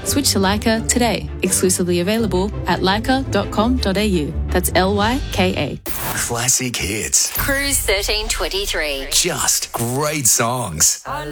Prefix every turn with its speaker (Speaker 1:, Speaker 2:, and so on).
Speaker 1: Switch to Leica today. Exclusively available at leica.com.au. That's LYKA.
Speaker 2: Classic hits.
Speaker 3: Cruise 1323.
Speaker 2: Just great songs.